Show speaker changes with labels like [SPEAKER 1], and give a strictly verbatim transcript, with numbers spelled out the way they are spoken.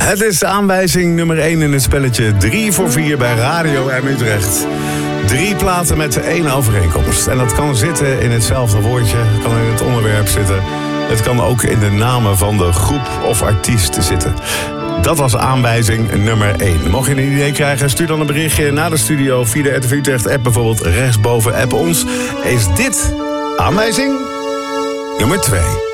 [SPEAKER 1] Het is aanwijzing nummer één in het spelletje drie voor vier bij Radio M Utrecht. Drie platen met één overeenkomst. En dat kan zitten in hetzelfde woordje, kan in het onderwerp zitten. Het kan ook in de namen van de groep of artiest zitten. Dat was aanwijzing nummer één. Mocht je een idee krijgen, stuur dan een berichtje naar de studio via de R T V Utrecht app, bijvoorbeeld rechtsboven app ons. Is dit aanwijzing nummer twee?